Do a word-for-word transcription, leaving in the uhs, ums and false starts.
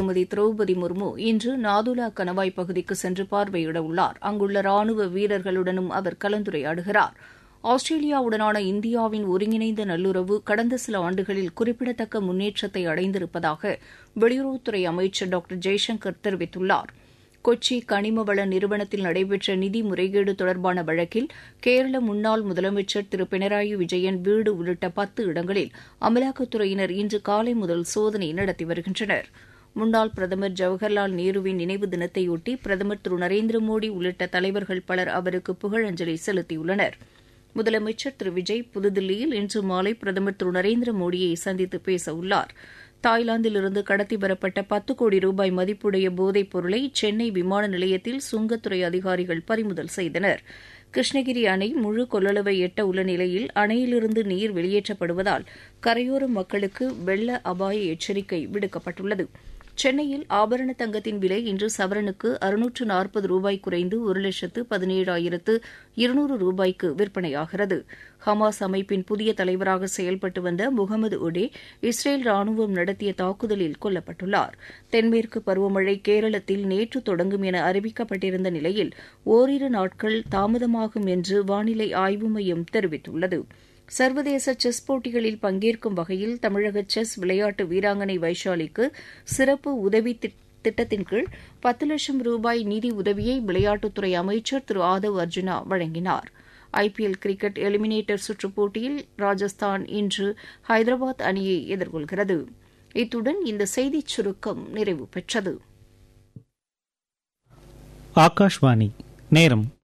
திருமதி திரௌபதி முர்மு இன்று நாதுலா கணவாய் பகுதிக்கு சென்று பார்வையிட உள்ளார். அங்குள்ள ராணுவ வீரர்களுடனும் அவர் கலந்துரையாடுகிறார். ஆஸ்திரேலியாவுடனான இந்தியாவின் ஒருங்கிணைந்த நல்லுறவு கடந்த சில ஆண்டுகளில் குறிப்பிடத்தக்க முன்னேற்றத்தை அடைந்திருப்பதாக வெளியுறவுத்துறை அமைச்சர் டாக்டர் ஜெய்சங்கர் தெரிவித்துள்ளார். கொச்சி கனிம வள நிறுவனத்தில் நடைபெற்ற நிதி முறைகேடு தொடர்பான வழக்கில் கேரள முன்னாள் முதலமைச்சர் திரு பினராயி விஜயன் வீடு உள்ளிட்ட பத்து இடங்களில் அமலாக்கத்துறையினர் இன்று காலை முதல் சோதனை நடத்தி வருகின்றனர். முன்னாள் பிரதமர் ஜவஹர்லால் நேருவின் நினைவு தினத்தையொட்டி பிரதமர் திரு நரேந்திர மோடி உள்ளிட்ட தலைவர்கள் பலர் அவருக்கு புகழஞ்சலி செலுத்தியுள்ளனர். முதலமைச்சர் திரு விஜய் புதுதில்லியில் இன்று மாலை பிரதமர் திரு நரேந்திர மோடியை சந்தித்து பேச உள்ளார். தாய்லாந்திலிருந்து கடத்தி வரப்பட்ட பத்து கோடி ரூபாய் மதிப்புடைய போதைப் பொருளை சென்னை விமான நிலையத்தில் சுங்கத்துறை அதிகாரிகள் பறிமுதல் செய்தனர். கிருஷ்ணகிரி அணை முழு கொள்ளளவை எட்ட உள்ள நிலையில் அணையிலிருந்து நீர் வெளியேற்றப்படுவதால் கரையோர மக்களுக்கு வெள்ள அபாய எச்சரிக்கை விடுக்கப்பட்டுள்ளது. சென்னையில் ஆபரண தங்கத்தின் விலை இன்று சவரனுக்கு அறுநூற்று நாற்பது ரூபாய் குறைந்து ஒரு லட்சத்து பதினேழாயிரத்து இருநூறு ரூபாய்க்கு விற்பனையாகிறது. ஹமாஸ் அமைப்பின் புதிய தலைவராக செயல்பட்டு வந்த முகமது ஒடே இஸ்ரேல் ராணுவம் நடத்திய தாக்குதலில் கொல்லப்பட்டுள்ளார். தென்மேற்கு பருவமழை கேரளத்தில் நேற்று தொடங்கும் என அறிவிக்கப்பட்டிருந்த நிலையில் ஓரிரு நாட்கள் தாமதமாகும் என்று வானிலை ஆய்வு மையம் தெரிவித்துள்ளது. சர்வதேச செஸ் போட்டிகளில் பங்கேற்கும் வகையில் தமிழக செஸ் விளையாட்டு வீராங்கனை வைஷாலிக்கு சிறப்பு உதவி திட்டத்தின் கீழ் பத்து லட்சம் ரூபாய் நிதி உதவியை விளையாட்டுத்துறை அமைச்சர் திரு ஆதவ் அர்ஜுனா வழங்கினார். ஐபிஎல் கிரிக்கெட் எலிமினேட்டர் சுற்றுப் போட்டியில் ராஜஸ்தான் இன்று ஹைதராபாத் அணியை எதிர்கொள்கிறது. இத்துடன் இந்த செய்திச் சுருக்கம் நிறைவு பெற்றது. ஆகாஷ்வாணி நேரம்